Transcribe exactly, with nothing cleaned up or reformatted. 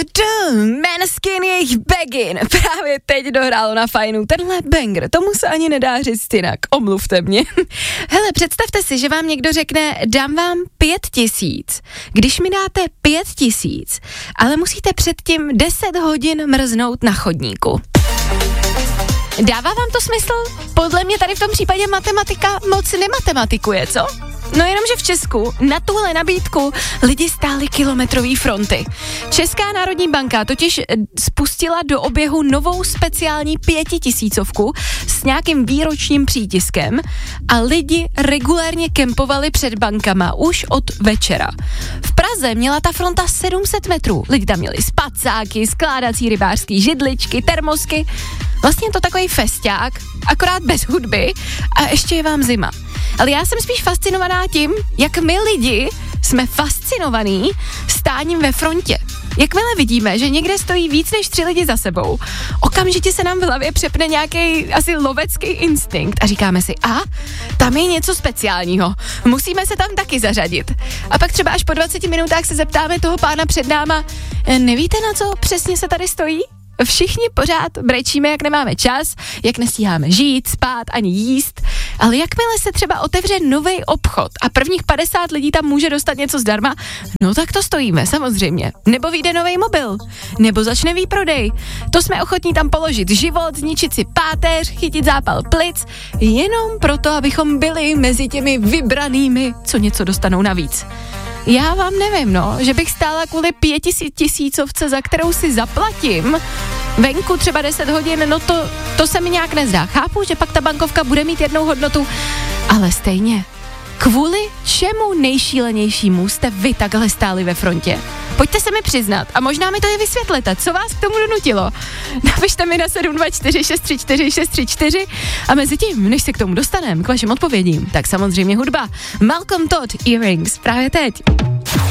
Maneskin, jejich Begin právě teď dohrálo na Fajnu. Tenhle banger, tomu se ani nedá říct jinak. Omluvte mě. Hele, představte si, že vám někdo řekne, dám vám pět tisíc. Když mi dáte pět tisíc, ale musíte předtím deset hodin mrznout na chodníku. Dává vám to smysl? Podle mě tady v tom případě matematika moc nematematikuje, co? No jenomže v Česku na tuhle nabídku lidi stáli kilometrový fronty. Česká národní banka totiž spustila do oběhu novou speciální pětitisícovku s nějakým výročním přítiskem a lidi regulérně kempovali před bankama už od večera. V Praze měla ta fronta sedm set metrů. Lidi tam měli spacáky, skládací rybářský židličky, termosky. Vlastně je to takový festák, akorát bez hudby a ještě je vám zima. Ale já jsem spíš fascinovaná tím, jak my lidi jsme fascinovaní stáním ve frontě. Jakmile vidíme, že někde stojí víc než tři lidi za sebou, okamžitě se nám v hlavě přepne nějaký asi lovecký instinkt a říkáme si, a tam je něco speciálního, musíme se tam taky zařadit. A pak třeba až po dvaceti minutách se zeptáme toho pána před náma, nevíte, na co přesně se tady stojí? Všichni pořád brečíme, jak nemáme čas, jak nestíháme žít, spát ani jíst, ale jakmile se třeba otevře nový obchod a prvních padesát lidí tam může dostat něco zdarma, no tak to stojíme, samozřejmě. Nebo vyjde nový mobil, nebo začne výprodej. To jsme ochotní tam položit život, zničit si páteř, chytit zápal plic, jenom proto, abychom byli mezi těmi vybranými, co něco dostanou navíc. Já vám nevím, no, že bych stála kvůli pětitisícovce, za kterou si zaplatím, venku třeba deset hodin, no to, to se mi nějak nezdá. Chápu, že pak ta bankovka bude mít jednou hodnotu, ale stejně. Kvůli čemu nejšílenějšímu jste vy takhle stáli ve frontě? Pojďte se mi přiznat a možná mi to je vysvětlete, co vás k tomu donutilo. Napište mi na sedm dva čtyři šest tři čtyři šest tři čtyři a mezi tím, než se k tomu dostaneme, k vašim odpovědím, tak samozřejmě hudba. Malcolm Todd, Earrings, právě teď.